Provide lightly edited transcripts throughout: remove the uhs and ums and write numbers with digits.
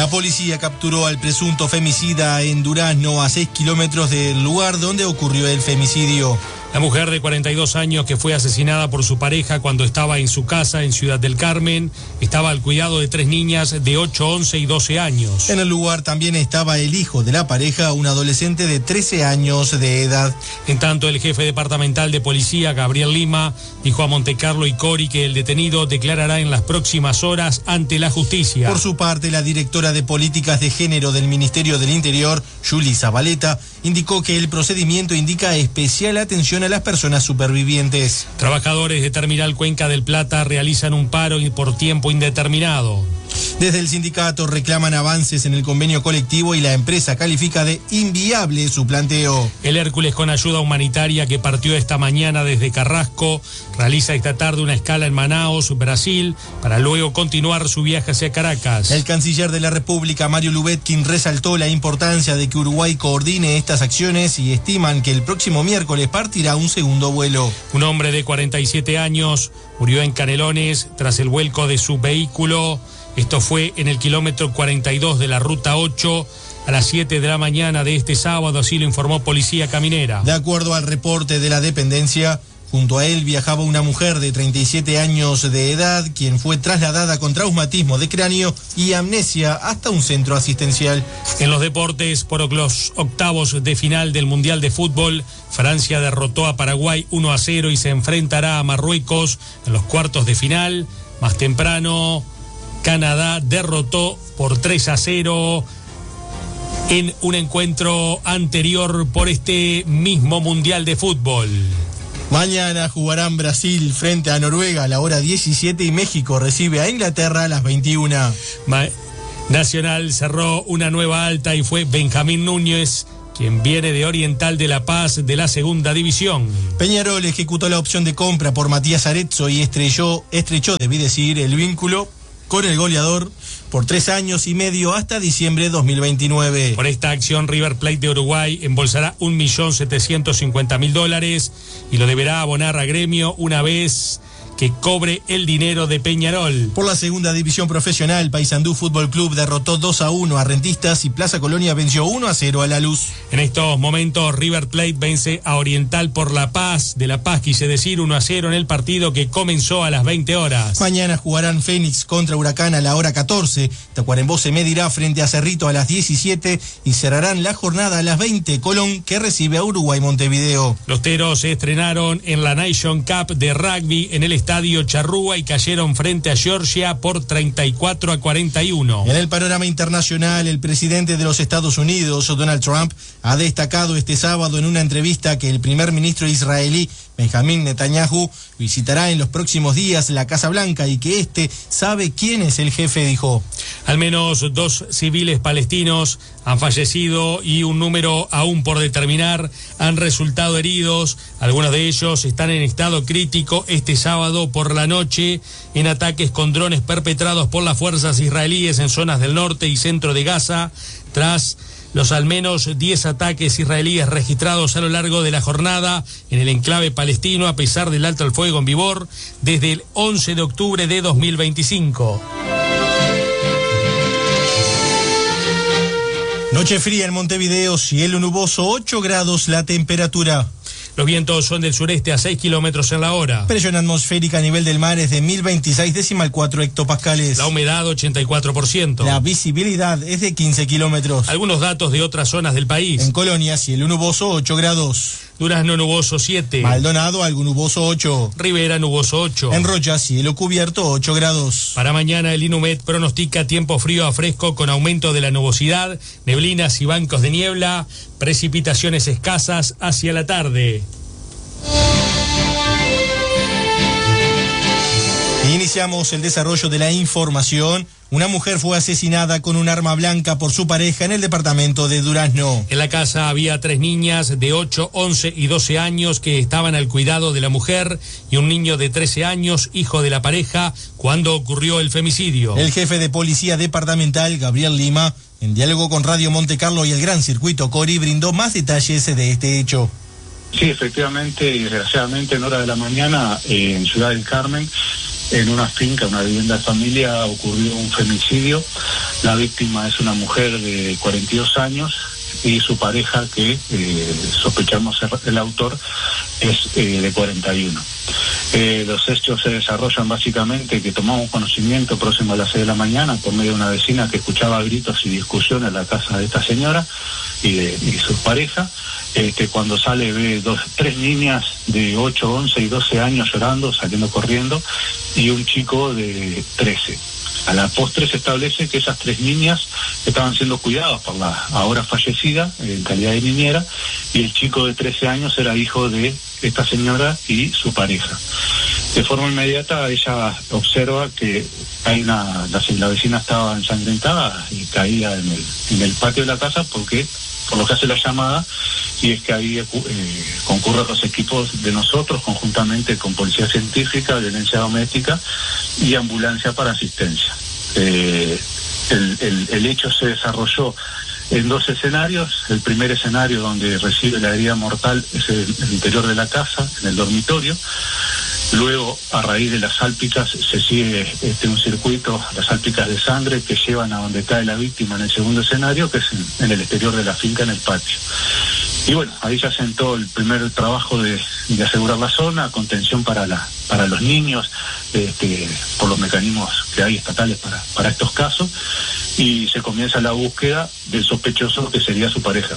La policía capturó al presunto femicida en Durazno, a 6 kilómetros del lugar donde ocurrió el femicidio. La mujer de 42 años que fue asesinada por su pareja cuando estaba en su casa en Ciudad del Carmen, estaba al cuidado de 3 niñas de 8, 11 y 12 años. En el lugar también estaba el hijo de la pareja, un adolescente de 13 años de edad. En tanto, el jefe departamental de policía, Gabriel Lima, dijo a Montecarlo y Cori que el detenido declarará en las próximas horas ante la justicia. Por su parte, la directora de Políticas de Género del Ministerio del Interior, Juli Zabaleta, indicó que el procedimiento indica especial atención a las personas supervivientes. Trabajadores de Terminal Cuenca del Plata realizan un paro por tiempo indeterminado. Desde el sindicato reclaman avances en el convenio colectivo y la empresa califica de inviable su planteo. El Hércules, con ayuda humanitaria que partió esta mañana desde Carrasco, realiza esta tarde una escala en Manaos, Brasil, para luego continuar su viaje hacia Caracas. El canciller de la República, Mario Lubetkin, resaltó la importancia de que Uruguay coordine estas acciones y estiman que el próximo miércoles partirá un segundo vuelo. Un hombre de 47 años murió en Canelones tras el vuelco de su vehículo. Esto fue en el kilómetro 42 de la Ruta 8 a las 7 de la mañana de este sábado, así lo informó Policía Caminera. De acuerdo al reporte de la dependencia, junto a él viajaba una mujer de 37 años de edad, quien fue trasladada con traumatismo de cráneo y amnesia hasta un centro asistencial. En los deportes, por los octavos de final del Mundial de Fútbol, Francia derrotó a Paraguay 1-0 y se enfrentará a Marruecos en los cuartos de final. Más temprano, Canadá derrotó por 3-0 en un encuentro anterior por este mismo Mundial de Fútbol. Mañana jugarán Brasil frente a Noruega a la hora 17 y México recibe a Inglaterra a las 21. Nacional cerró una nueva alta y fue Benjamín Núñez, quien viene de Oriental de La Paz de la segunda división. Peñarol ejecutó la opción de compra por Matías Arezzo y estrechó, debí decir, el vínculo con el goleador por 3 años y medio hasta diciembre de 2029. Por esta acción, River Plate de Uruguay embolsará $1.750.000 y lo deberá abonar a Gremio una vez que cobre el dinero de Peñarol. Por la segunda división profesional, Paysandú Fútbol Club derrotó 2-1 a Rentistas y Plaza Colonia venció 1-0 a La Luz. En estos momentos, River Plate vence a Oriental por La Paz, de La Paz quise decir, 1-0 en el partido que comenzó a las 20 horas. Mañana jugarán Fénix contra Huracán a la hora 14, Tacuarembó se medirá frente a Cerrito a las 17 y cerrarán la jornada a las 20, Colón que recibe a Uruguay Montevideo. Los Teros se estrenaron en la Nation Cup de rugby en el Estadio Charrúa y cayeron frente a Georgia por 34-41. En el panorama internacional, el presidente de los Estados Unidos, Donald Trump, ha destacado este sábado en una entrevista que el primer ministro israelí, Benjamín Netanyahu, visitará en los próximos días la Casa Blanca y que este sabe quién es el jefe, dijo. Al menos 2 civiles palestinos han fallecido y un número aún por determinar han resultado heridos. Algunos de ellos están en estado crítico este sábado por la noche en ataques con drones perpetrados por las fuerzas israelíes en zonas del norte y centro de Gaza, tras los al menos 10 ataques israelíes registrados a lo largo de la jornada en el enclave palestino a pesar del alto al fuego en vigor desde el 11 de octubre de 2025. Noche fría en Montevideo, cielo nuboso, 8 grados la temperatura. Los vientos son del sureste a 6 kilómetros en la hora. Presión atmosférica a nivel del mar es de 1026,4 hectopascales. La humedad 84%. La visibilidad es de 15 kilómetros. Algunos datos de otras zonas del país. En Colonia, cielo nuboso, 8 grados. Durazno nuboso 7. Maldonado, algo nuboso 8. Rivera nuboso 8. En Rocha, cielo cubierto 8 grados. Para mañana el INUMED pronostica tiempo frío a fresco con aumento de la nubosidad, neblinas y bancos de niebla, precipitaciones escasas hacia la tarde. Iniciamos el desarrollo de la información. Una mujer fue asesinada con un arma blanca por su pareja en el departamento de Durazno. En la casa había 3 niñas de 8, 11 y 12 años que estaban al cuidado de la mujer y un niño de 13 años, hijo de la pareja, cuando ocurrió el femicidio. El jefe de policía departamental, Gabriel Lima, en diálogo con Radio Montecarlo y el Gran Circuito Cori, brindó más detalles de este hecho. Sí, efectivamente y desgraciadamente en hora de la mañana en Ciudad del Carmen, en una finca, una vivienda de familia, ocurrió un femicidio La víctima es una mujer de 42 años y su pareja, que sospechamos el autor, es de 41. Los hechos se desarrollan básicamente que tomamos conocimiento próximo a las 6 de la mañana por medio de una vecina que escuchaba gritos y discusiones en la casa de esta señora y su pareja. Cuando sale ve tres niñas de 8, 11 y 12 años llorando, saliendo corriendo, y un chico de 13. A la postre se establece que esas 3 niñas estaban siendo cuidadas por la ahora fallecida en calidad de niñera, y el chico de 13 años era hijo de esta señora y su pareja. De forma inmediata ella observa que la vecina estaba ensangrentada y caía en el patio de la casa, por lo que hace la llamada, y es que ahí concurren los equipos de nosotros, conjuntamente con Policía Científica, Violencia Doméstica y Ambulancia para Asistencia. El hecho se desarrolló en 2 escenarios. El primer escenario, donde recibe la herida mortal, es el interior de la casa, en el dormitorio. Luego, a raíz de las sálpicas, se sigue un circuito, las sálpicas de sangre que llevan a donde cae la víctima en el segundo escenario, que es en el exterior de la finca, en el patio. Y bueno, ahí ya sentó el primer trabajo de asegurar la zona, contención para los niños, por los mecanismos que hay estatales para estos casos, y se comienza la búsqueda del sospechoso, que sería su pareja.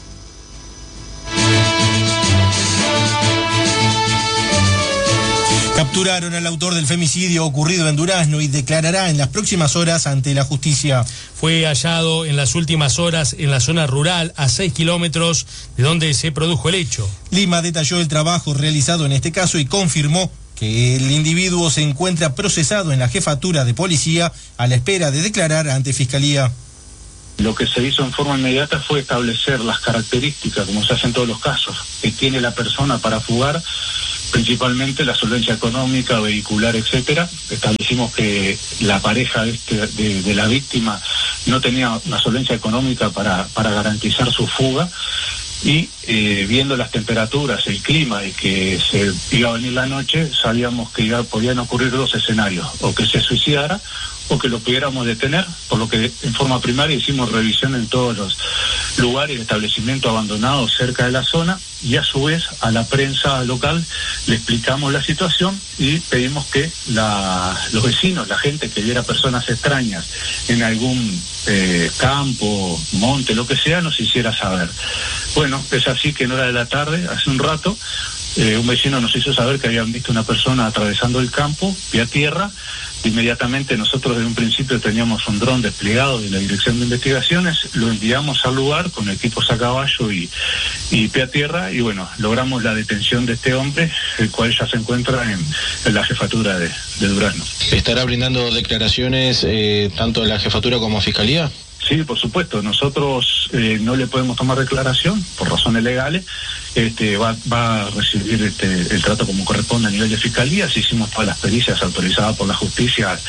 Capturaron al autor del femicidio ocurrido en Durazno y declarará en las próximas horas ante la justicia. Fue hallado en las últimas horas en la zona rural, a 6 kilómetros de donde se produjo el hecho. Lima detalló el trabajo realizado en este caso y confirmó que el individuo se encuentra procesado en la jefatura de policía a la espera de declarar ante Fiscalía. Lo que se hizo en forma inmediata fue establecer las características, como se hace en todos los casos, que tiene la persona para fugar, principalmente la solvencia económica, vehicular, etcétera. Establecimos que la pareja de la víctima no tenía una solvencia económica para garantizar su fuga, y viendo las temperaturas, el clima y que se iba a venir la noche, sabíamos que podían ocurrir 2 escenarios: o que se suicidara o que lo pudiéramos detener, por lo que en forma primaria hicimos revisión en todos los lugares de establecimiento abandonados cerca de la zona, y a su vez a la prensa local le explicamos la situación y pedimos que los vecinos, la gente que viera personas extrañas en algún campo, monte, lo que sea, nos hiciera saber. Bueno, es así que en hora de la tarde, hace un rato, un vecino nos hizo saber que habían visto una persona atravesando el campo, pie a tierra. Inmediatamente nosotros desde un principio teníamos un dron desplegado de la Dirección de Investigaciones, lo enviamos al lugar con equipos a caballo y pie a tierra, y bueno, logramos la detención de este hombre, el cual ya se encuentra en la jefatura de Durazno. ¿Estará brindando declaraciones tanto de la jefatura como Fiscalía? Sí, por supuesto. Nosotros no le podemos tomar declaración por razones legales. Va a recibir el trato como corresponde a nivel de Fiscalía. Si hicimos todas las pericias autorizadas por la justicia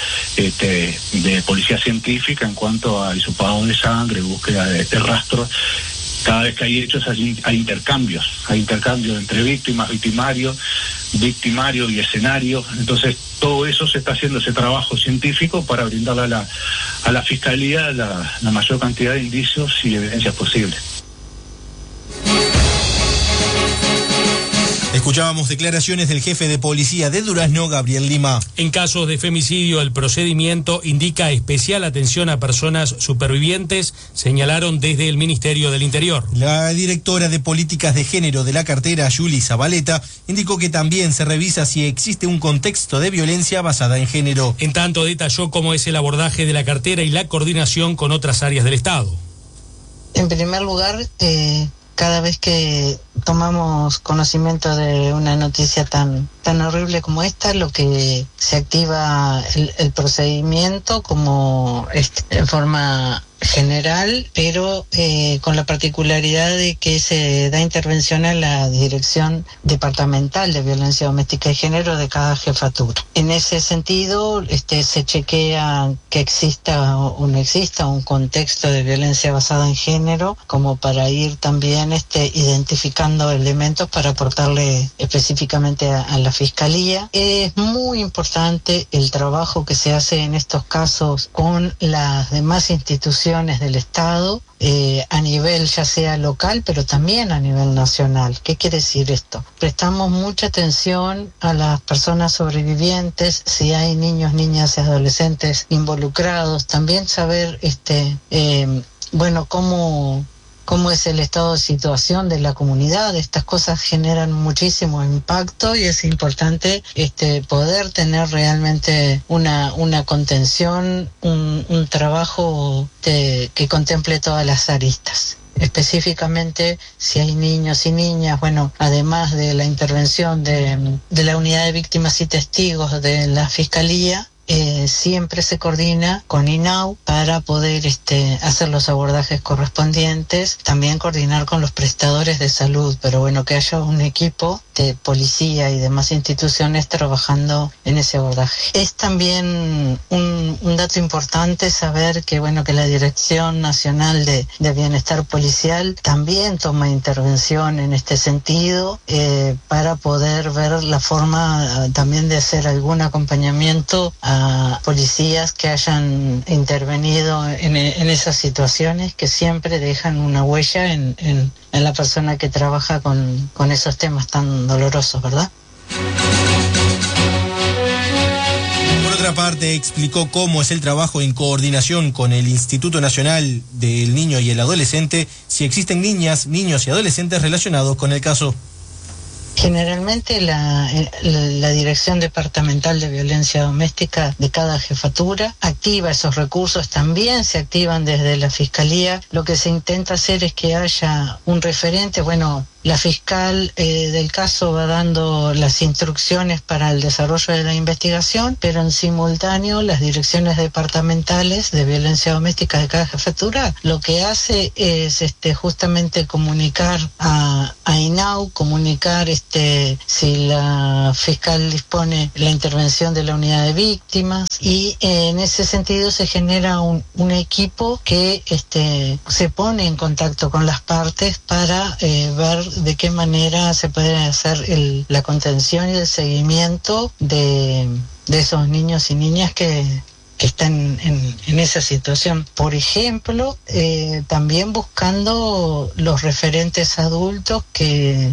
de Policía Científica en cuanto a hisopado de sangre, búsqueda de rastros. Cada vez que hay hechos hay intercambios entre víctimas, victimario y escenario. Entonces todo eso se está haciendo, ese trabajo científico, para brindarle a la Fiscalía la mayor cantidad de indicios y evidencias posibles. Escuchábamos declaraciones del jefe de policía de Durazno, Gabriel Lima. En casos de femicidio, el procedimiento indica especial atención a personas supervivientes, señalaron desde el Ministerio del Interior. La directora de Políticas de Género de la cartera, Yuli Zabaleta, indicó que también se revisa si existe un contexto de violencia basada en género. En tanto, detalló cómo es el abordaje de la cartera y la coordinación con otras áreas del Estado. En primer lugar, cada vez que tomamos conocimiento de una noticia tan horrible como esta, lo que se activa el procedimiento como en forma general, pero con la particularidad de que se da intervención a la Dirección Departamental de Violencia Doméstica y Género de cada jefatura. En ese sentido, se chequea que exista o no exista un contexto de violencia basada en género, como para ir también identificando elementos para aportarle específicamente a la Fiscalía. Es muy importante el trabajo que se hace en estos casos con las demás instituciones del Estado, a nivel ya sea local, pero también a nivel nacional. ¿Qué quiere decir esto? Prestamos mucha atención a las personas sobrevivientes, si hay niños, niñas y adolescentes involucrados, también saber cómo es el estado de situación de la comunidad. Estas cosas generan muchísimo impacto y es importante poder tener realmente una contención, un trabajo que contemple todas las aristas. Específicamente si hay niños y niñas, además de la intervención de la unidad de víctimas y testigos de la Fiscalía, siempre se coordina con INAU para poder hacer los abordajes correspondientes, también coordinar con los prestadores de salud, pero que haya un equipo de policía y demás instituciones trabajando en ese abordaje. Es también un dato importante saber que la Dirección Nacional de Bienestar Policial también toma intervención en este sentido, para poder ver la forma también de hacer algún acompañamiento a policías que hayan intervenido en esas situaciones, que siempre dejan una huella en la persona que trabaja con esos temas tan dolorosos, ¿verdad? Por otra parte, explicó cómo es el trabajo en coordinación con el Instituto Nacional del Niño y el Adolescente, si existen niñas, niños y adolescentes relacionados con el caso. Generalmente la Dirección Departamental de Violencia Doméstica de cada jefatura activa esos recursos, también se activan desde la Fiscalía. Lo que se intenta hacer es que haya un referente, la fiscal del caso va dando las instrucciones para el desarrollo de la investigación, pero en simultáneo las direcciones departamentales de violencia doméstica de cada jefatura lo que hace es justamente comunicar a INAU, comunicar si la fiscal dispone la intervención de la unidad de víctimas, y en ese sentido se genera un equipo que se pone en contacto con las partes para ver de qué manera se puede hacer la contención y el seguimiento de esos niños y niñas que están en esa situación. Por ejemplo, también buscando los referentes adultos que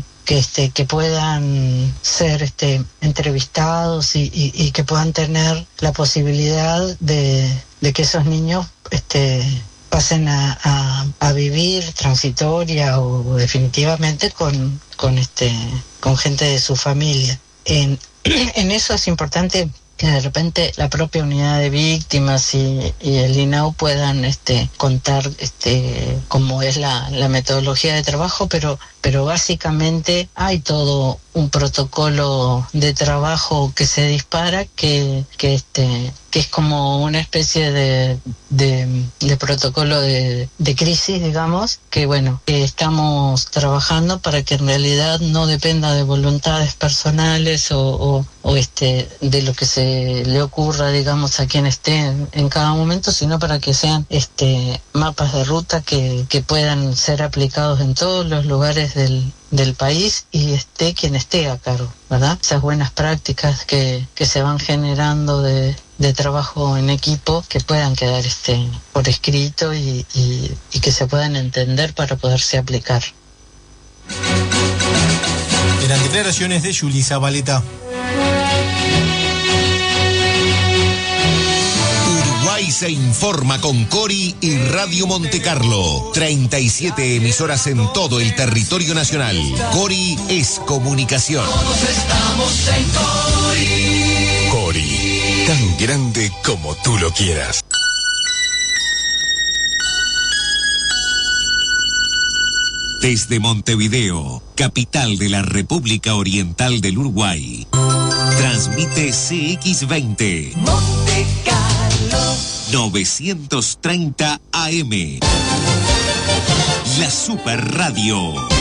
puedan ser entrevistados y que puedan tener la posibilidad de que esos niños pasen a vivir transitoria o definitivamente con gente de su familia. En eso es importante que de repente la propia unidad de víctimas y el INAU puedan contar cómo es la metodología de trabajo, pero básicamente hay todo un protocolo de trabajo que se dispara que es como una especie de protocolo de crisis, digamos, que estamos trabajando para que en realidad no dependa de voluntades personales o de lo que se le ocurra, digamos, a quien esté en cada momento, sino para que sean mapas de ruta que puedan ser aplicados en todos los lugares del país y esté quien esté a cargo, ¿verdad? Esas buenas prácticas que se van generando de trabajo en equipo, que puedan quedar por escrito y que se puedan entender para poderse aplicar. Eran declaraciones de Juli Zabaleta. Uruguay se informa con Cori y Radio Monte Carlo. 37 emisoras en todo el territorio nacional. Cori es comunicación. Todos estamos en Cori. Cori, tan grande como tú lo quieras. Desde Montevideo, capital de la República Oriental del Uruguay, transmite CX20. Monte Carlo 930 AM. La Super Radio.